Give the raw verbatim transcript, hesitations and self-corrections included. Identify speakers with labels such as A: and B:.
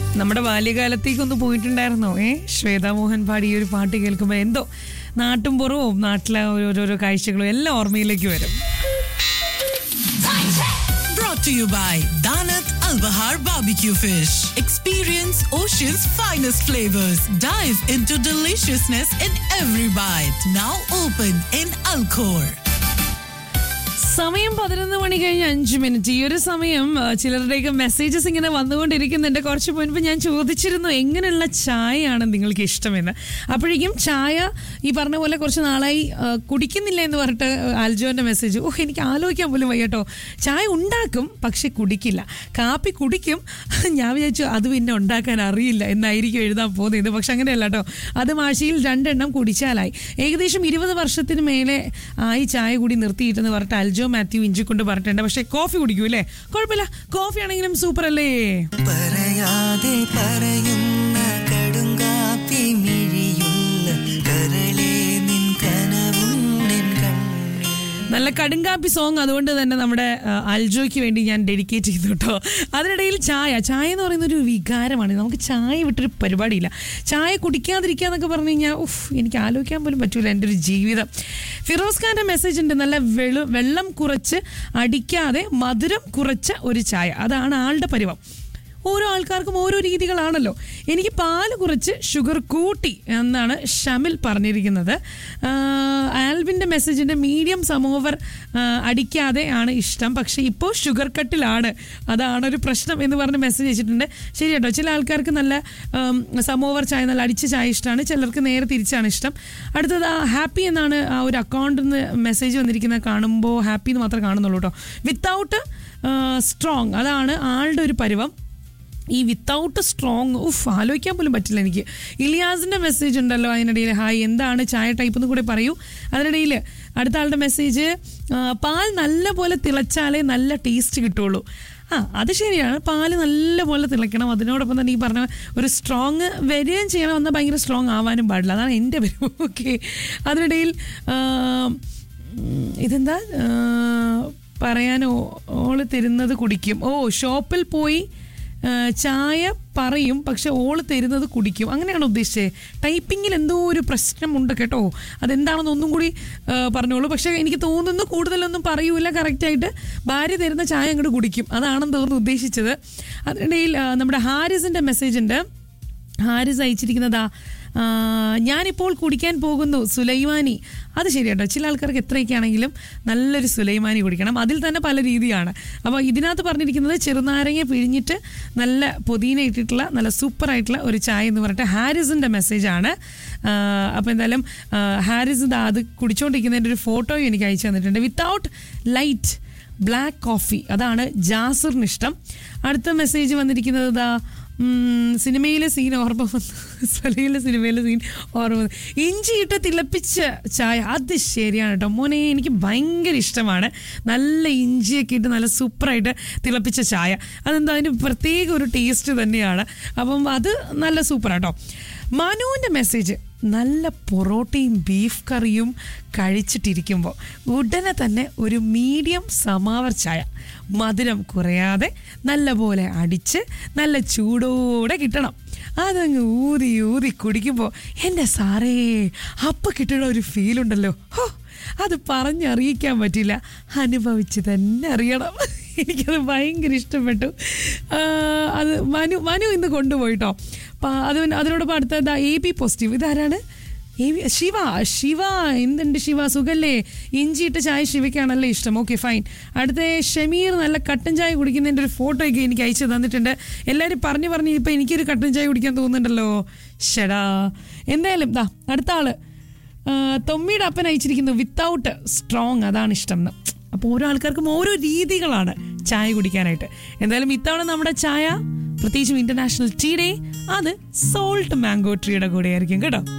A: നമ്മുടെ ബാല്യകാലത്തേക്കൊന്ന് പോയിട്ടുണ്ടായിരുന്നോ? ഏ ശ്വേതാ മോഹൻ പാടി ഈ ഒരു പാട്ട് കേൾക്കുമ്പോൾ എന്തോ നാട്ടും പുറവും നാട്ടിലെ ഓരോരോ കാഴ്ചകളും എല്ലാം ഓർമ്മയിലേക്ക് വരും.
B: Brought to you by Danat Al Bahar Barbecue Fish. Experience Ocean's finest flavors. Dive into deliciousness in every bite. Now open in Alcor.
A: സമയം പതിനൊന്ന് മണി കഴിഞ്ഞ് അഞ്ച് മിനിറ്റ്. ഈ ഒരു സമയം ചിലരുടെയൊക്കെ മെസ്സേജസ് ഇങ്ങനെ വന്നുകൊണ്ടിരിക്കുന്നുണ്ട്. കുറച്ച് മുൻപ് ഞാൻ ചോദിച്ചിരുന്നു എങ്ങനെയുള്ള ചായയാണ് നിങ്ങൾക്ക് ഇഷ്ടമെന്ന്. അപ്പോഴേക്കും ചായ ഈ പറഞ്ഞ പോലെ കുറച്ച് നാളായി കുടിക്കുന്നില്ല എന്ന് പറഞ്ഞിട്ട് ആൽജോന്റെ മെസ്സേജ്. ഓഹ്, എനിക്ക് ആലോചിക്കാൻ പോലും വയ്യട്ടോ. ചായ ഉണ്ടാക്കും പക്ഷെ കുടിക്കില്ല. കാപ്പി കുടിക്കും. ഞാൻ വിചാരിച്ചു അത് പിന്നെ ഉണ്ടാക്കാൻ അറിയില്ല എന്നായിരിക്കും എഴുതാൻ പോകുന്നത്. പക്ഷെ അങ്ങനെയല്ല കേട്ടോ. അത് ആഴ്ചയിൽ രണ്ടെണ്ണം കുടിച്ചാലായി. ഏകദേശം ഇരുപത് വർഷത്തിന് മേലെ ആയി ചായ കൂടി നിർത്തിയിട്ടെന്ന് പറഞ്ഞിട്ട് അൽജോ മാത്യു ഇഞ്ചി കൊണ്ട് പറഞ്ഞിട്ടുണ്ട്. പക്ഷെ കോഫി കുടിക്കൂ അല്ലേ? കുഴപ്പമില്ല, കോഫി ആണെങ്കിലും സൂപ്പർ അല്ലേ?
C: പറയാതെ പറയുന്ന കടുങ്കാപ്പി മിഴിയുള്ള കരളേ നിൻ കനവും നിൻ കണ്ണിൽ.
A: നല്ല കടുങ്കാപ്പി സോങ്. അതുകൊണ്ട് തന്നെ നമ്മുടെ അൽജോയ്ക്ക് വേണ്ടി ഞാൻ ഡെഡിക്കേറ്റ് ചെയ്തു കേട്ടോ. അതിനിടയിൽ ചായ ചായ എന്ന് പറയുന്ന ഒരു വികാരമാണ്. നമുക്ക് ചായ വിട്ടൊരു പരിപാടിയില്ല. ചായ കുടിക്കാതിരിക്കുക എന്നൊക്കെ പറഞ്ഞു കഴിഞ്ഞാൽ ഉഫ്, എനിക്ക് ആലോചിക്കാൻ പോലും പറ്റൂല എൻ്റെ ഒരു ജീവിതം. ഫിറോസ് ഖാന്റെ മെസ്സേജ് ഉണ്ട്. നല്ല വെളു വെള്ളം കുറച്ച് അടിക്കാതെ മധുരം കുറച്ച ഒരു ചായ, അതാണ് ആളുടെ പരിവം. ഓരോ ആൾക്കാർക്കും ഓരോ രീതികളാണല്ലോ. എനിക്ക് പാല് കുറച്ച് ഷുഗർ കൂട്ടി എന്നാണ് ഷമിൽ പറഞ്ഞിരിക്കുന്നത്. ആൽവിൻ്റെ മെസ്സേജിൻ്റെ മീഡിയം സമോവർ അടിക്കാതെ ആണ് ഇഷ്ടം, പക്ഷേ ഇപ്പോൾ ഷുഗർ കട്ടിലാണ്, അതാണൊരു പ്രശ്നം എന്ന് പറഞ്ഞ് മെസ്സേജ് അയച്ചിട്ടുണ്ട്. ശരി കേട്ടോ, ചില ആൾക്കാർക്ക് നല്ല സമോവർ ചായ, നല്ല അടിച്ച ചായ ഇഷ്ടമാണ്, ചിലർക്ക് നേരെ തിരിച്ചാണ് ഇഷ്ടം. അടുത്തത് ഹാപ്പി എന്നാണ് ആ ഒരു അക്കൗണ്ടിൽ നിന്ന് മെസ്സേജ് വന്നിരിക്കുന്നത്. കാണുമ്പോൾ ഹാപ്പി എന്ന് മാത്രമേ കാണുന്നുള്ളൂ കേട്ടോ. വിത്തൗട്ട് സ്ട്രോങ്, അതാണ് ആളുടെ ഒരു പരുവം. ഈ വിത്തൗട്ട് സ്ട്രോങ് ഉഫ്, ആലോചിക്കാൻ പോലും പറ്റില്ല എനിക്ക്. ഇലിയാസിൻ്റെ മെസ്സേജ് ഉണ്ടല്ലോ അതിനിടയിൽ. ഹായ്, എന്താണ് ചായ ടൈപ്പ് എന്ന് കൂടെ പറയൂ. അതിനിടയിൽ അടുത്ത ആളുടെ മെസ്സേജ്, പാൽ നല്ല പോലെ തിളച്ചാലേ നല്ല ടേസ്റ്റ് കിട്ടുള്ളൂ. ആ, അത് ശരിയാണ്. പാല് നല്ല പോലെ തിളയ്ക്കണം. അതിനോടൊപ്പം തന്നെ ഈ പറഞ്ഞ ഒരു സ്ട്രോങ് വരികയും ചെയ്യണം, എന്നാൽ ഭയങ്കര സ്ട്രോങ് ആവാനും പാടില്ല. അതാണ് എൻ്റെ പേര്. ഓക്കെ. അതിനിടയിൽ ഇതെന്താ പറയാനോ, ഓള് തരുന്നത് കുടിക്കും. ഓ, ഷോപ്പിൽ പോയി ചായ പറയും പക്ഷെ ഓള് തരുന്നത് കുടിക്കും, അങ്ങനെയാണ് ഉദ്ദേശിച്ചത്. ടൈപ്പിങ്ങിൽ എന്തോ ഒരു പ്രശ്നമുണ്ട് കേട്ടോ. അതെന്താണെന്ന് ഒന്നും കൂടി പറഞ്ഞോളൂ. പക്ഷെ എനിക്ക് തോന്നുന്നു കൂടുതലൊന്നും പറയൂല, കറക്റ്റായിട്ട് ഭാര്യ തരുന്ന ചായ അങ്ങോട്ട് കുടിക്കും, അതാണെന്ന് തോന്നുന്നു ഉദ്ദേശിച്ചത്. അതിനിടയിൽ നമ്മുടെ ഹാരിസിൻ്റെ മെസ്സേജ് ഉണ്ട്. ഹാരിസ് അയച്ചിരിക്കുന്നതാ, ഞാനിപ്പോൾ കുടിക്കാൻ പോകുന്നു സുലൈമാനി. അത് ശരിയാട്ടോ, ചില ആൾക്കാർക്ക് എത്രയൊക്കെ ആണെങ്കിലും നല്ലൊരു സുലൈമാനി കുടിക്കണം. അതിൽ തന്നെ പല രീതിയാണ്. അപ്പോൾ ഇതിനകത്ത് പറഞ്ഞിരിക്കുന്നത് ചെറുനാരങ്ങ പിഴിഞ്ഞിട്ട് നല്ല പൊതീന ഇട്ടിട്ടുള്ള നല്ല സൂപ്പറായിട്ടുള്ള ഒരു ചായ എന്ന് പറഞ്ഞിട്ട് ഹാരിസിൻ്റെ മെസ്സേജാണ്. അപ്പോൾ എന്തായാലും ഹാരിസ് ഇതാ അത് കുടിച്ചുകൊണ്ടിരിക്കുന്നതിൻ്റെ ഒരു ഫോട്ടോയും എനിക്ക് അയച്ചു തന്നിട്ടുണ്ട്. വിത്തൗട്ട് ലൈറ്റ് ബ്ലാക്ക് കോഫി, അതാണ് ജാസിറിന് ഇഷ്ടം. അടുത്ത മെസ്സേജ് വന്നിരിക്കുന്നത് ഇതാ, സിനിമയിലെ സീൻ ഓർമ്മ വന്നു. സലയിലെ സിനിമയിലെ സീൻ ഓർമ്മ വന്നു. ഇഞ്ചിയിട്ട് തിളപ്പിച്ച ചായ, അത് ശരിയാണ് കേട്ടോ മോനെ, എനിക്ക് ഭയങ്കര ഇഷ്ടമാണ്. നല്ല ഇഞ്ചിയൊക്കെ ഇട്ട് നല്ല സൂപ്പറായിട്ട് തിളപ്പിച്ച ചായ, അതെന്താ അതിന് പ്രത്യേക ഒരു ടേസ്റ്റ് തന്നെയാണ്. അപ്പം അത് നല്ല സൂപ്പറാട്ടോ. മനുവിൻ്റെ മെസ്സേജ്, നല്ല പൊറോട്ടയും ബീഫ് കറിയും കഴിച്ചിട്ടിരിക്കുമ്പോൾ ഉടനെ തന്നെ ഒരു മീഡിയം സമാവർ ചായ, മധുരം കുറയാതെ നല്ലപോലെ അടിച്ച് നല്ല ചൂടോടെ കിട്ടണം. അതങ്ങ് ഊതി ഊതി കുടിക്കുമ്പോൾ എൻ്റെ സാറേ അപ്പം കിട്ടുന്ന ഒരു ഫീലുണ്ടല്ലോ, ഹോ, അത് പറഞ്ഞറിയിക്കാൻ പറ്റില്ല, അനുഭവിച്ച് തന്നെ അറിയണം. എനിക്കത് ഭയങ്കര ഇഷ്ടപ്പെട്ടു. അത് മനു മനു ഇന്ന് കൊണ്ടുപോയിട്ടോ. അത് അതിനോടൊപ്പം അടുത്ത എ ബി പോസിറ്റീവ്, ഇതാരാണ്? A B Shiva. ശിവ എന്തുണ്ട് ശിവ, സുഖല്ലേ? ഇഞ്ചിയിട്ട് ചായ ശിവയ്ക്കാണല്ലേ ഇഷ്ടം. Okay, fine. അടുത്ത ഷമീർ നല്ല കട്ടൻ ചായ കുടിക്കുന്നതിൻ്റെ ഒരു ഫോട്ടോ ഒക്കെ എനിക്ക് അയച്ചു തന്നിട്ടുണ്ട്. എല്ലാവരും പറഞ്ഞു പറഞ്ഞ് ഇപ്പം എനിക്കൊരു കട്ടൻ ചായ കുടിക്കാൻ തോന്നുന്നുണ്ടല്ലോ. ഷടാ. എന്തായാലും ദാ അടുത്ത ആള് തൊമ്മിയുടെ അപ്പൻ അയച്ചിരിക്കുന്നു വിത്തൗട്ട് സ്ട്രോങ്, അതാണ് ഇഷ്ടം എന്ന്. അപ്പോൾ ഓരോ ആൾക്കാർക്കും ഓരോ രീതികളാണ് ചായ കുടിക്കാനായിട്ട്. എന്തായാലും ഇത്തവണ നമ്മുടെ ചായ, പ്രത്യേകിച്ചും ഇന്റർനാഷണൽ ടീ ഡേ, അത് സോൾട്ട് മാംഗോ ട്രീയുടെ കൂടെ ആയിരിക്കും കേട്ടോ.